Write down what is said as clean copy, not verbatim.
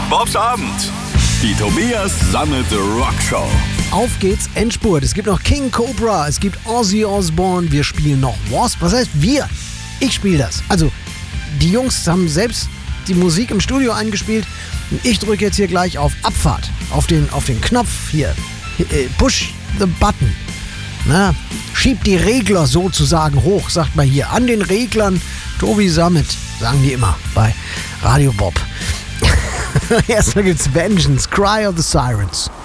Bobs Abend. Die Tobias Sammelte Rockshow. Auf geht's, Endspurt. Es gibt noch King Cobra, es gibt Ozzy Osbourne, wir spielen noch Wasp. Was heißt wir? Ich spiele das. Also, die Jungs haben selbst die Musik im Studio eingespielt und ich drücke jetzt hier gleich auf Abfahrt, auf den Knopf hier. Push the button. Na, schieb die Regler sozusagen hoch, sagt man hier. An den Reglern Tobi Sammet, sagen die immer bei Radio Bob. Erstmal gibt's Vengeance, Cry of the Sirens.